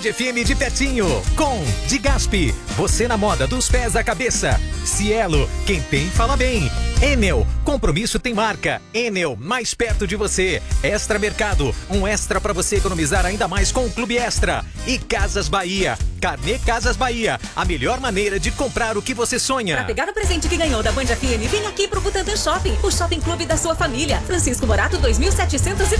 Band FM de pertinho, com Digaspe, você na moda dos pés à cabeça. Cielo, quem tem fala bem. Enel, compromisso tem marca. Enel, mais perto de você. Extra Mercado, um extra para você economizar ainda mais com o Clube Extra. E Casas Bahia, Carnê Casas Bahia, a melhor maneira de comprar o que você sonha. Para pegar o presente que ganhou da Band FM, vem aqui pro Butantã Shopping, o shopping clube da sua família. Francisco Morato 2718.